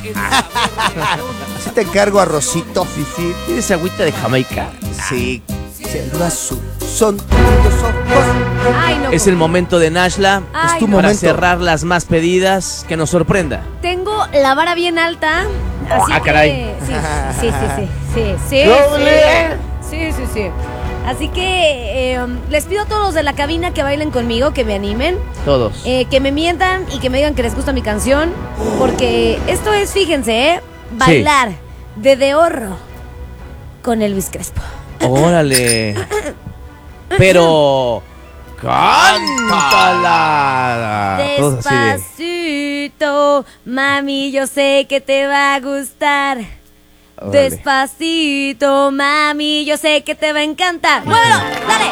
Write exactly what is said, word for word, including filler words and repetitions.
Así te encargo, arrocito. Sí, sí. ¿Tienes agüita de Jamaica? Sí. Cielo azul, son tus ojos. Ay, no. Es el momento de Nashla. Ay, es tu no. Para momento. cerrar las más pedidas, que nos sorprenda. Tengo la vara bien alta. Así Ah, que... caray. Sí, sí, sí, sí, sí, sí, ¡Doble! sí, sí, sí. Así que eh, les pido a todos los de la cabina que bailen conmigo, que me animen, Todos. eh, que me mientan y que me digan que les gusta mi canción, porque esto es, fíjense, ¿eh? Bailar de Dehorro con Elvis Crespo. Órale. Pero... ¡cántala! Todos así de... Despacito, mami, yo sé que te va a gustar. Órale. Despacito, mami, yo sé que te va a encantar. ¡Muévelo! ¡Dale!